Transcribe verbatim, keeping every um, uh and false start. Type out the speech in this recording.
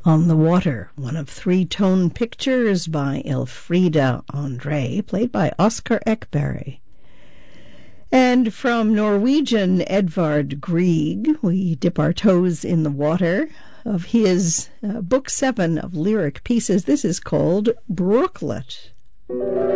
on the Water, one of three tone pictures by Elfrida Andre, played by Oscar Ekberg. And from Norwegian Edvard Grieg, we dip our toes in the water of his uh, book seven of lyric pieces. This is called Brooklet.